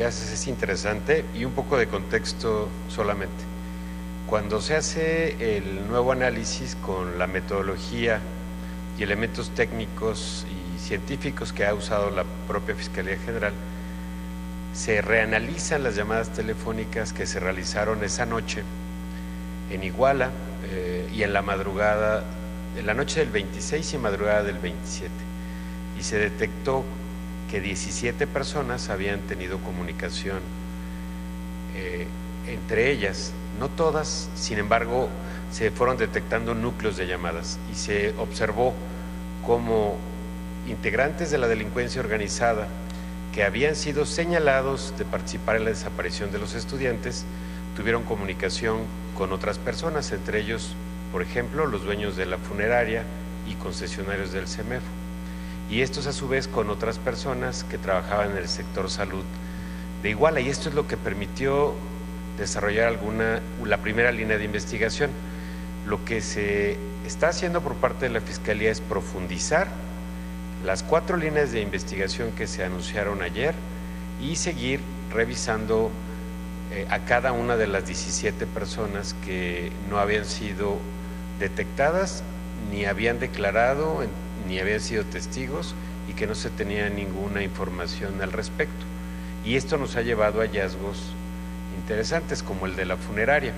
que haces es interesante y un poco de contexto solamente. Cuando se hace el nuevo análisis con la metodología y elementos técnicos y científicos que ha usado la propia Fiscalía General, se reanalizan las llamadas telefónicas que se realizaron esa noche en Iguala y en la madrugada, en la noche del 26 y madrugada del 27, y se detectó que 17 personas habían tenido comunicación entre ellas, no todas, sin embargo, se fueron detectando núcleos de llamadas y se observó cómo integrantes de la delincuencia organizada que habían sido señalados de participar en la desaparición de los estudiantes tuvieron comunicación con otras personas, entre ellos, por ejemplo, los dueños de la funeraria y concesionarios del CEMEFO, y estos a su vez con otras personas que trabajaban en el sector salud de Iguala, y esto es lo que permitió desarrollar la primera línea de investigación. Lo que se está haciendo por parte de la Fiscalía es profundizar las 4 líneas de investigación que se anunciaron ayer y seguir revisando a cada una de las 17 personas que no habían sido detectadas, ni habían declarado, ni habían sido testigos y que no se tenía ninguna información al respecto. Y esto nos ha llevado a hallazgos interesantes como el de la funeraria.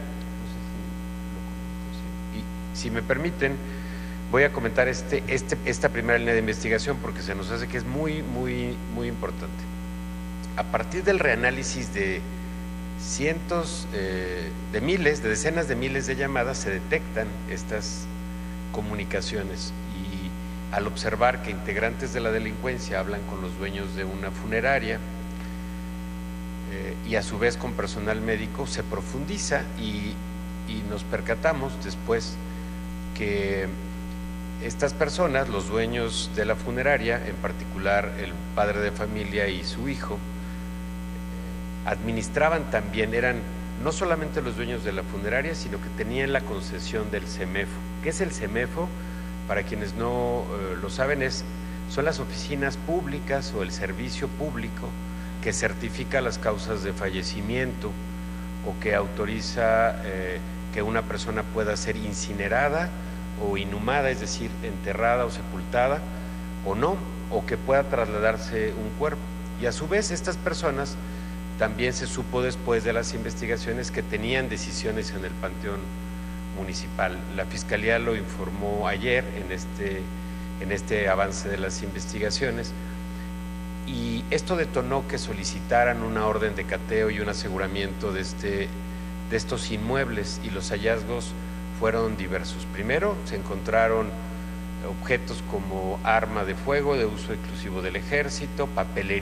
Y si me permiten, voy a comentar esta primera línea de investigación porque se nos hace que es muy importante. A partir del reanálisis de cientos de miles, de decenas de miles de llamadas, se detectan estas comunicaciones, y al observar que integrantes de la delincuencia hablan con los dueños de una funeraria y a su vez con personal médico, se profundiza y nos percatamos después que estas personas, los dueños de la funeraria, en particular el padre de familia y su hijo, administraban también, eran no solamente los dueños de la funeraria, sino que tenían la concesión del CEMEFO. ¿Qué es el CEMEFO? Para quienes no lo saben, son las oficinas públicas o el servicio público que certifica las causas de fallecimiento o que autoriza que una persona pueda ser incinerada o inhumada, es decir, enterrada o sepultada o no, o que pueda trasladarse un cuerpo. Y a su vez estas personas, también se supo después de las investigaciones, que tenían decisiones en el panteón municipal. La Fiscalía lo informó ayer en este avance de las investigaciones, y esto detonó que solicitaran una orden de cateo y un aseguramiento de estos inmuebles, y los hallazgos fueron diversos. Primero, se encontraron objetos como arma de fuego de uso exclusivo del ejército, papelería